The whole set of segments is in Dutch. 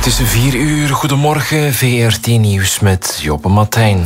Het is 4 uur. Goedemorgen, VRT Nieuws met Joppe Martijn.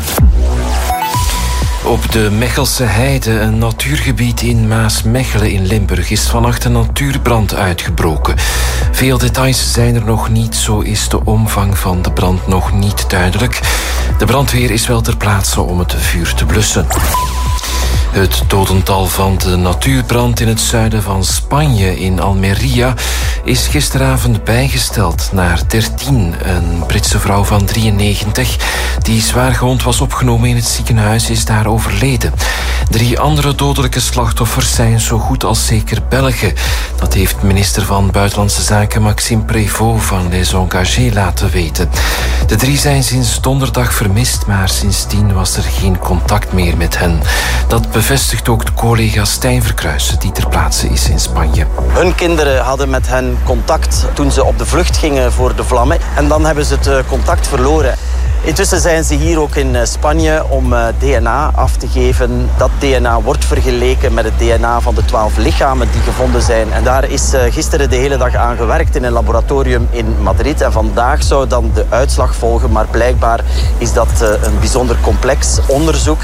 Op de Mechelse Heide, een natuurgebied in Maasmechelen in Limburg, is vannacht een natuurbrand uitgebroken. Veel details zijn er nog niet, zo is de omvang van de brand nog niet duidelijk. De brandweer is wel ter plaatse om het vuur te blussen. Het dodental van de natuurbrand in het zuiden van Spanje, in Almería, is gisteravond bijgesteld naar 13. Een Britse vrouw van 93, die zwaar gewond was opgenomen in het ziekenhuis, is daar overleden. 3 andere dodelijke slachtoffers zijn zo goed als zeker Belgen. Dat heeft minister van Buitenlandse Zaken Maxime Prévost van Les Engagés laten weten. De 3 zijn sinds donderdag vermist, maar sindsdien was er geen contact meer met hen. Dat bevestigt ook de collega Stijn Verkruijsen, die ter plaatse is in Spanje. Hun kinderen hadden met hen contact toen ze op de vlucht gingen voor de vlammen. En dan hebben ze het contact verloren. Intussen zijn ze hier ook in Spanje om DNA af te geven. Dat DNA wordt vergeleken met het DNA van de 12 lichamen die gevonden zijn. En daar is gisteren de hele dag aan gewerkt in een laboratorium in Madrid. En vandaag zou dan de uitslag volgen, maar blijkbaar is dat een bijzonder complex onderzoek.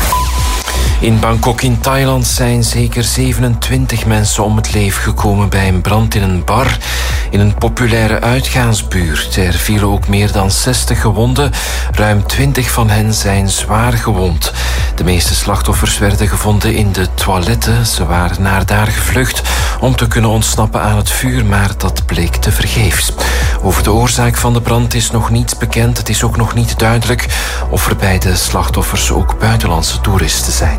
In Bangkok in Thailand zijn zeker 27 mensen om het leven gekomen bij een brand in een bar in een populaire uitgaansbuurt. Er vielen ook meer dan 60 gewonden. Ruim 20 van hen zijn zwaar gewond. De meeste slachtoffers werden gevonden in de toiletten. Ze waren naar daar gevlucht om te kunnen ontsnappen aan het vuur, maar dat bleek tevergeefs. Over de oorzaak van de brand is nog niets bekend. Het is ook nog niet duidelijk of er bij de slachtoffers ook buitenlandse toeristen zijn.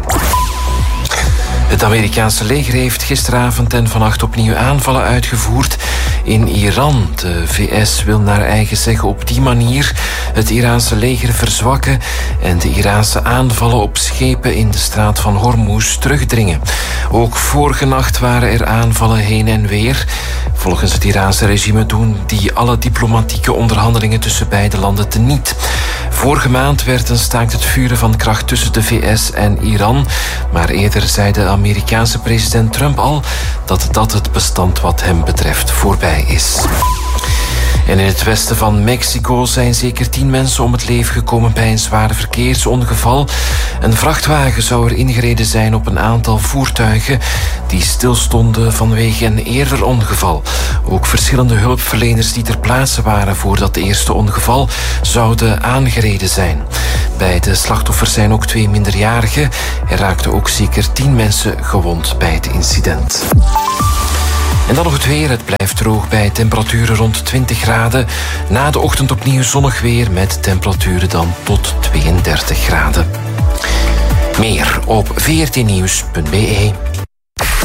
Het Amerikaanse leger heeft gisteravond en vannacht opnieuw aanvallen uitgevoerd in Iran. De VS wil naar eigen zeggen op die manier het Iraanse leger verzwakken en de Iraanse aanvallen op schepen in de straat van Hormuz terugdringen. Ook vorige nacht waren er aanvallen heen en weer. Volgens het Iraanse regime doen die alle diplomatieke onderhandelingen tussen beide landen teniet. Vorige maand werd een staakt het vuren van kracht tussen de VS en Iran, maar eerder zei de Amerikaanse president Trump al dat het bestand wat hem betreft voorbij is. En in het westen van Mexico zijn zeker 10 mensen om het leven gekomen bij een zware verkeersongeval. Een vrachtwagen zou er ingereden zijn op een aantal voertuigen die stilstonden vanwege een eerder ongeval. Ook verschillende hulpverleners die ter plaatse waren voor dat eerste ongeval zouden aangereden zijn. Bij de slachtoffers zijn ook 2 minderjarigen. Er raakten ook zeker 10 mensen gewond bij het incident. En dan nog het weer. Het blijft droog bij temperaturen rond 20 graden. Na de ochtend opnieuw zonnig weer met temperaturen dan tot 32 graden. Meer op vrtnieuws.be.